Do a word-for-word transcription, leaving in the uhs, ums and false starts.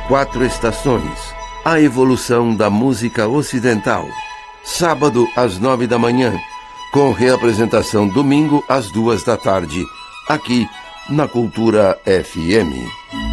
Quatro Estações, a evolução da música ocidental. Sábado às nove da manhã, com reapresentação domingo às duas da tarde, aqui na Cultura F M.